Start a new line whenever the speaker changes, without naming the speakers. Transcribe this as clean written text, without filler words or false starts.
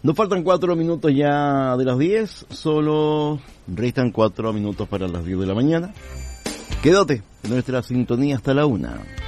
Nos faltan 4 minutos ya de las 10, solo restan 4 minutos para las 10 de la mañana. Quédate en nuestra sintonía hasta la 1.